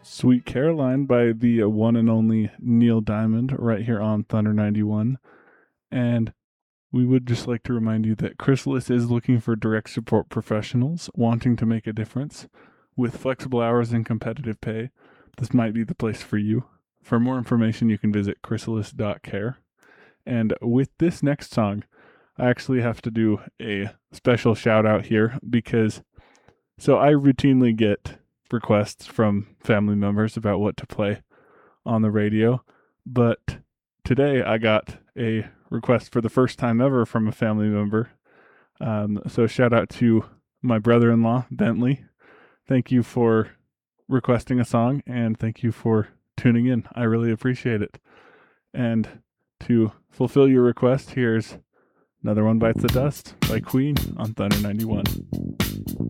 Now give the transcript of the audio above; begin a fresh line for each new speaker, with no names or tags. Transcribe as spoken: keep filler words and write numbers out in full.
Sweet Caroline by the one and only Neil Diamond right here on Thunder ninety-one. And we would just like to remind you that Chrysalis is looking for direct support professionals wanting to make a difference. With flexible hours and competitive pay, this might be the place for you. For more information, you can visit chrysalis dot care. And with this next song, I actually have to do a special shout out here because so I routinely get requests from family members about what to play on the radio, but today I got a request for the first time ever from a family member. Um, so shout out to my brother-in-law, Bentley. Thank you for requesting a song, and thank you for tuning in. I really appreciate it. And to fulfill your request, here's Another One Bites the Dust by Queen on Thunder ninety-one.